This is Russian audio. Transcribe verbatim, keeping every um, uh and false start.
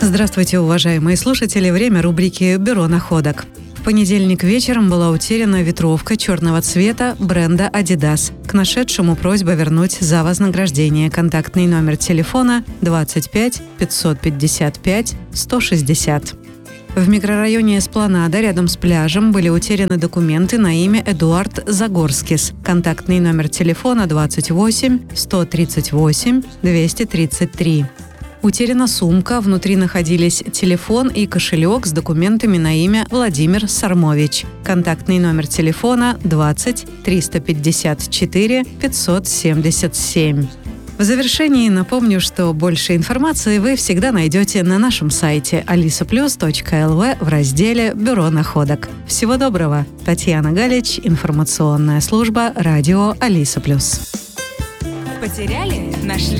Здравствуйте, уважаемые слушатели. Время рубрики «Бюро находок». В понедельник вечером была утеряна ветровка черного цвета бренда Adidas. К нашедшему просьба вернуть за вознаграждение. Контактный номер телефона двадцать пять пятьсот пятьдесят пять сто шестьдесят. В микрорайоне Эспланада рядом с пляжем были утеряны документы на имя Эдуард Загорскис. Контактный номер телефона двадцать восемь сто тридцать восемь двести тридцать три. Утеряна сумка, внутри находились телефон и кошелек с документами на имя Владимир Сармович. Контактный номер телефона двадцать триста пятьдесят четыре пятьсот семьдесят семь. В завершении напомню, что больше информации вы всегда найдете на нашем сайте алиса плюс точка эл ви в разделе «Бюро находок». Всего доброго! Татьяна Галич, информационная служба радио Алиса плюс. Потеряли? Нашли?